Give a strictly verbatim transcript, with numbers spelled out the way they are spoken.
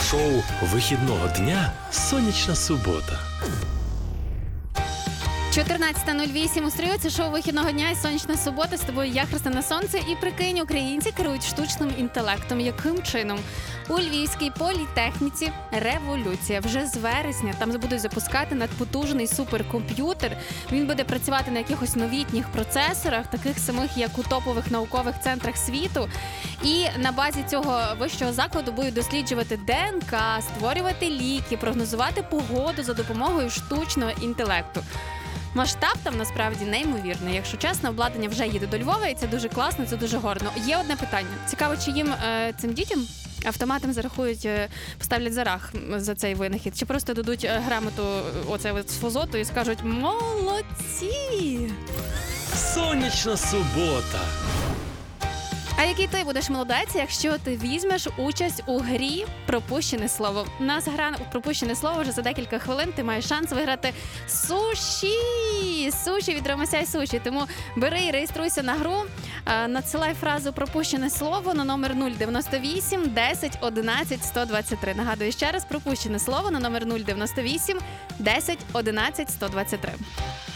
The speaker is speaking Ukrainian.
Шоу вихідного дня «Сонячна субота». чотирнадцята нуль вісім у стрію. Це шоу вихідного дня і сонячна субота. З тобою я, Христина Сонце. І прикинь, українці керують штучним інтелектом. Яким чином? У Львівській політехніці революція. Вже з вересня там будуть запускати надпотужний суперкомп'ютер. Він буде працювати на якихось новітніх процесорах, таких самих, як у топових наукових центрах світу. І на базі цього вищого закладу будуть досліджувати ДНК, створювати ліки, прогнозувати погоду за допомогою штучного інтелекту. Масштаб там насправді неймовірний. Якщо чесно, обладнання вже їде до Львова, і це дуже класно, це дуже горно. Є одне питання. Цікаво, чи їм, е, цим дітям, автоматом зарахують, е, поставлять зарах за цей винахід, чи просто дадуть е, грамоту оце от з фозоту і скажуть «молодці». «Сонячна субота». А який ти будеш молодець, якщо ти візьмеш участь у грі «Пропущене слово»? У нас гра «Пропущене слово» вже за декілька хвилин. Ти маєш шанс виграти суші! Суші від Ромасяй Суші. Тому бери і реєструйся на гру. Надсилай фразу «Пропущене слово» на номер нуль дев'яносто вісім десять одинадцять сто двадцять три. Нагадую ще раз, «Пропущене слово» на номер нуль дев'яносто вісім десять одинадцять сто двадцять три.